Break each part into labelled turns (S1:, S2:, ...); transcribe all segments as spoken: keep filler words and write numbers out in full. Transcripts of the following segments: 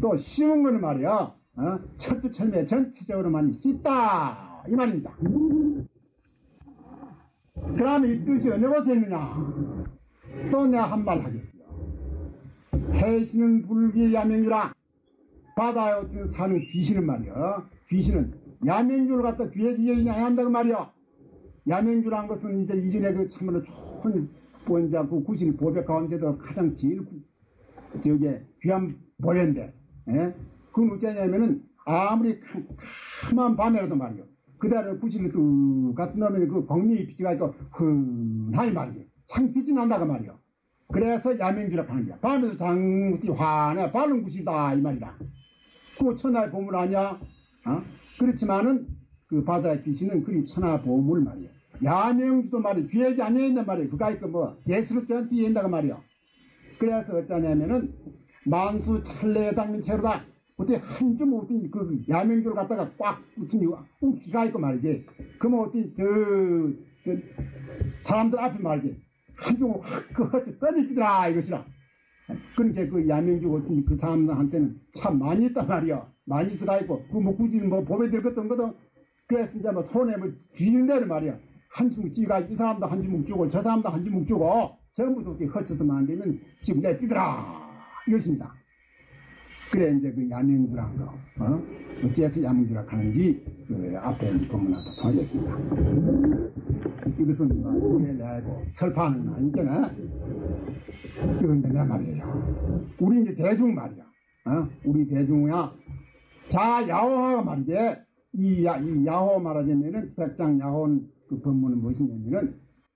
S1: 또 쉬운 거는 말이야, 어? 철두철미 전체적으로만 씻다 이 말입니다. 그러면 이 뜻이 어느 곳에 있느냐? 또 내가 한 말 하겠어요. 해시는 불기 야맹주라. 바다에 어떤 사는 귀신은 말이야, 귀신은 야맹주를 갖다 귀에 귀에 양한다고 말이야. 야맹주란 것은 이제 이전에 그 참으로 좋은 본자 그 구신 보배 가운데도 가장 제일 저게 귀한 보배인데, 예? 그건 어쩌냐면은 아무리 캄캄한 밤에라도 말이요, 그달에 구신을 뚝 갖다 놓으면 그 광명이 빛이 가지고 흔하게 말이요, 창빛이 난다고 말이요. 그래서 야맹주라고 하는 거야. 밤에도 장구띠 환해 바른 구시다 이 말이다. 그거 천하의 보물 아니야? 어? 그렇지만은 그 바다의 귀신은 그리 천하 보물 말이야. 야맹주도 말이야, 귀하지 아니었단 말이야. 그가 있고 뭐 예스럽지 않게 이해한다고 말이야. 그래서 어쩌냐면은 만수 찰레 당민 채로다. 어떻게 한 줌 어떤 그 야맹주를 갖다가 꽉 붙인 웃기가 있고 말이지. 그러면 어떤 저, 저 사람들 앞에 말이지 한 줌을 확그 떠들기더라 이것이라. 그러니까 그 야맹주 같은 그 사람들한테는 참 많이 있단 말이야. 많이 있어가 있고 그 뭐 굳이 뭐 법에 될 것도 없거든. 그래서 이제 뭐 손에 뭐 쥐는 데는 말이야, 한 주먹 쥐가 이 사람도 한 주먹 주고 저 사람도 한 주먹 주고 전부 다 헛쳐서만 안 되면 지금 내뛰더라 이것입니다. 그래 이제 그 야맹주란 거, 어? 어째서 야맹주라고 하는지 그 앞에 본문하고 통하겠습니다. 이것은 우리의 내고 설파하는 아니잖아. 이건 내 말이에요. 우리 이제 대중 말이야. 어? 우리 대중이야. 자 야호가 말이지. 이, 야, 이 야호 말하자면은 백장 야호 그 법문은 무엇이냐면은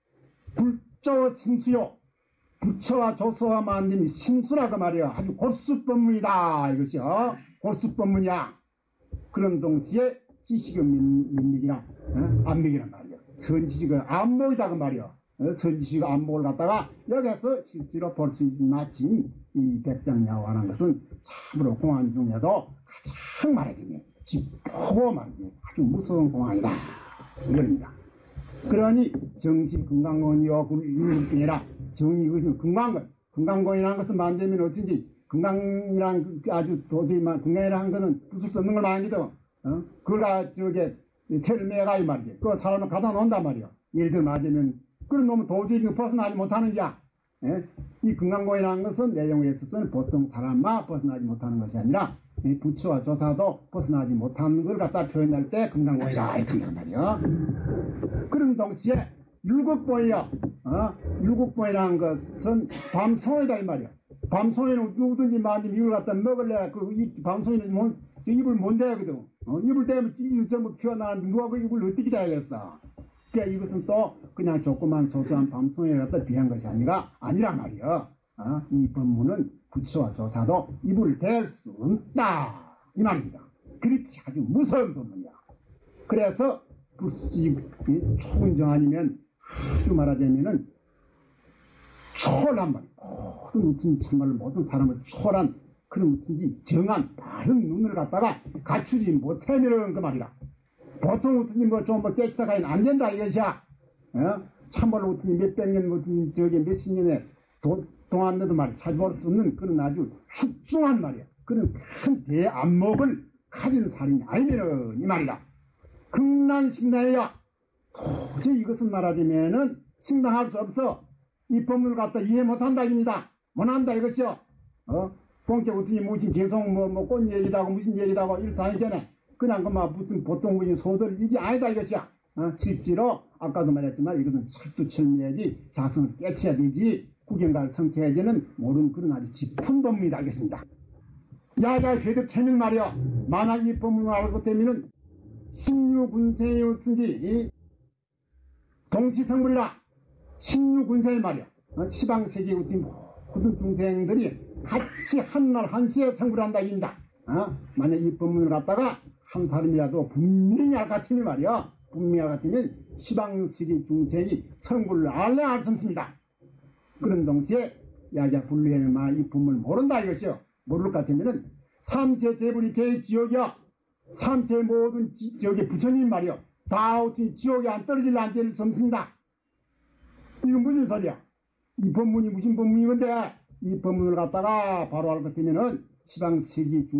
S1: 불조 신수요. 부처와 조서와 만듦이 신수라고 말이야. 아주 골수법문이다 이것이요. 골수법문이야. 그런 동시에 지식의 민맥이나 어? 안맥이란 말이야. 선지식의 안목이다 그 말이야. 어? 선지식의 안목을 갖다가 여기서 실제로 볼 수 있는 마침 이 백장야호라는 것은 참으로 공안 중에도 가장 말하자면 깊고 말이지 아주 무서운 공안이다 이겁니다. 그러니 정신 건강건이요 굴리라. 정이 이것은 건강건, 건강건이라는 것은 만되면 어쩐지 건강이란 아주 도저히 건강이라는 것은 부술 수 없는 걸 말하기도, 어? 그걸 저게 태를 매가 이 말이지. 그 사람을 가다 놓는단 말이야. 예를 들어 말하자면 그런 놈은 도저히 벗어나지 못하는 자. 예? 이 건강건이라는 것은 내용에 있어서는 보통 사람만 벗어나지 못하는 것이 아니라 부처와 조사도 벗어나지 못하는 걸 갖다 표현할 때 건강건이라 이렇게 한단 말이야. 그런 동시에 율곡보이요. 어? 율곡보이라는 것은 밤송이다 이 말이야. 밤송이는 누구든지 만든 이걸 갖다 먹을래 그 이 밤송이는 뭐, 입을 못 대거든. 어? 입을 대면 이 전부 튀어나오는데 누가 그 입을 어떻게 대야겠어. 그러니까 이것은 또 그냥 조그만 소소한 밤송이를 갖다 비한 것이 아니라 아니란 말이야. 어? 이 법문은 부처와 조사도 입을 댈 수 없다 이 말입니다. 그렇게 아주 무서운 법문이야. 그래서 불시 초근정 아니면 아주 말하자면은 초월한 말, 모든 무슨 참말로 모든 사람을 초월한 그런 무슨지 정한 바른 눈을 갖다가 갖추지 못하면은 그 말이라. 보통 무슨 뭐좀뭐 깨치다가는 안 된다 이것이야. 어? 참말로 무슨 몇백 년 무슨 저기 몇십 년에 도, 동안에도 말이 찾아볼 수 없는 그런 아주 숙중한 말이야. 그런 큰 대안목을 가진 살인이 아니면은 이 말이다. 극난식나야. 도저히 이것은 말하자면은 식당할 수 없어. 이 법문을 갖다 이해 못한다 입니다. 못한다 이것이요. 어? 본격 어떻게 무슨 계속 뭐, 뭐, 꽃 얘기도 하고 무슨 얘기도 하고 이렇다 하잖아. 그냥 그막 무슨 보통 무슨 소설 이게 아니다 이것이야. 어? 실제로 아까도 말했지만 이것은 철두철미해야지 자성을 깨쳐야 되지 구경가를 성취해야지는 모르는 그런 아주 깊은 법문이다 하겠습니다. 야야 회득 체면 말이야. 만약 이 법문을 알고 되면은 십육군생이 어쩐지 동치성불이라 십육군생이 말이야. 어? 시방세계 모든 중생들이 같이 한날 한시에 성불한다 입니다. 어? 만약 이 법문을 갖다가 한 사람이라도 분명히 알 같으면 말이야. 분명히 알 같으면 시방세계 중생이 성불을 알래 알 수 없습니다. 그런 동시에 야자 불리에는 이 법문을 모른다 이것이요. 모를 것 같으면은 삼세 재불이 대지옥이야. 삼세 모든 지, 저기 부처님 말이요. 다 어찌 지옥에 안 떨어질래 안 떨어질 수 없습니다. 이건 무슨 소리야? 이 법문이 무슨 법문이 건데 이 법문을 갖다가 바로 알 것 같으면은 시방세계 중